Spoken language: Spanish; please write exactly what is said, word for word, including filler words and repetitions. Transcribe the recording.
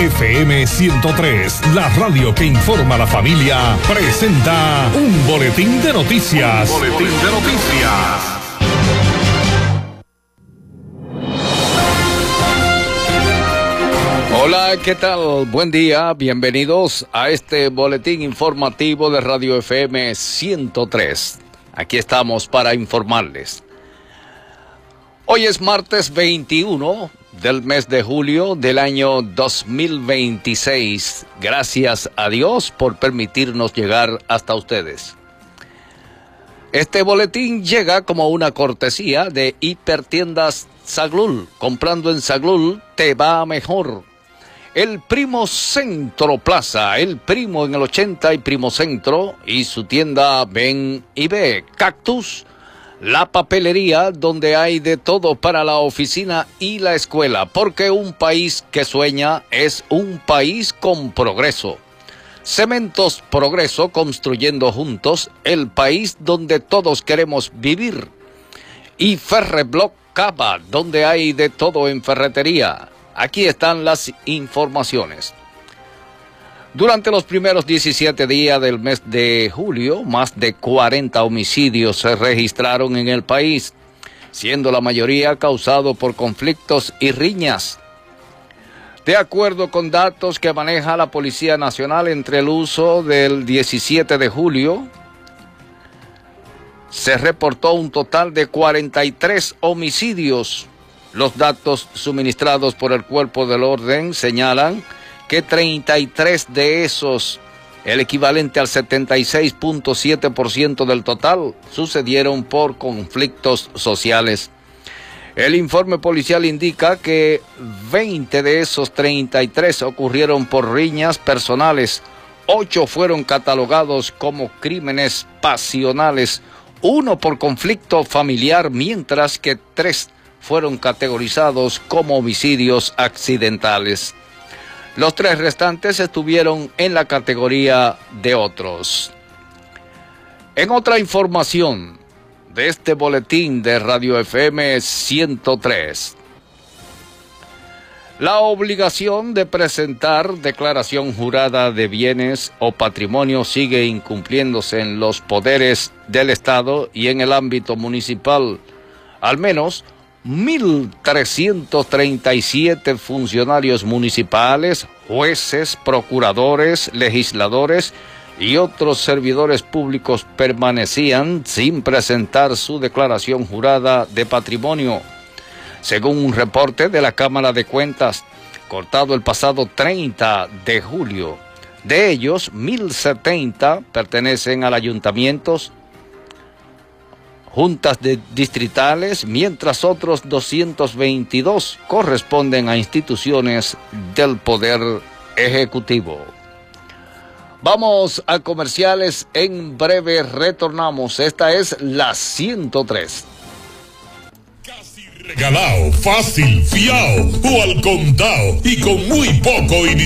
F M ciento tres, la radio que informa a la familia, presenta un boletín de noticias. Un boletín de noticias. Hola, ¿qué tal? Buen día, bienvenidos a este boletín informativo de Radio F M ciento tres. Aquí estamos para informarles. Hoy es martes veintiuno del mes de julio del año dos mil veintiséis. Gracias a Dios por permitirnos llegar hasta ustedes. Este boletín llega como una cortesía de Hipertiendas Saglul. Comprando en Saglul te va mejor. El Primo Centro Plaza, el Primo en el ochenta y Primo Centro, y su tienda Ven y Ve. Cactus, la papelería donde hay de todo para la oficina y la escuela, porque un país que sueña es un país con progreso. Cementos Progreso, construyendo juntos el país donde todos queremos vivir. Y Ferreblock Cava, donde hay de todo en ferretería. Aquí están las informaciones. Durante los primeros diecisiete días del mes de julio, más de cuarenta homicidios se registraron en el país, siendo la mayoría causados por conflictos y riñas. De acuerdo con datos que maneja la Policía Nacional, entre el uso del diecisiete de julio, se reportó un total de cuarenta y tres homicidios. Los datos suministrados por el Cuerpo del Orden señalan que treinta y tres de esos, el equivalente al setenta y seis punto siete por ciento del total, sucedieron por conflictos sociales. El informe policial indica que veinte de esos treinta y tres ocurrieron por riñas personales, ocho fueron catalogados como crímenes pasionales, uno por conflicto familiar, mientras que tres fueron categorizados como homicidios accidentales. Los tres restantes estuvieron en la categoría de otros. En otra información de este boletín de Radio F M ciento tres, la obligación de presentar declaración jurada de bienes o patrimonio sigue incumpliéndose en los poderes del Estado y en el ámbito municipal. Al menos mil trescientos treinta y siete funcionarios municipales, jueces, procuradores, legisladores y otros servidores públicos permanecían sin presentar su declaración jurada de patrimonio. Según un reporte de la Cámara de Cuentas, cortado el pasado treinta de julio, de ellos mil setenta pertenecen al ayuntamientos, juntas de distritales, mientras otros doscientos veintidós corresponden a instituciones del Poder Ejecutivo. Vamos a comerciales, en breve retornamos. Esta es la ciento tres. Casi regalado, fácil, fiao o al contado y con muy poco inicio.